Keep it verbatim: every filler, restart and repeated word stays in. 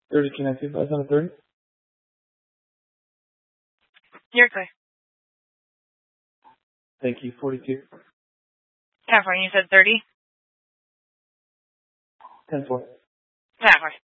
thirty connected, five seven thirty. You're clear. Thank you, forty-two. California, you said thirty? ten four. ten four.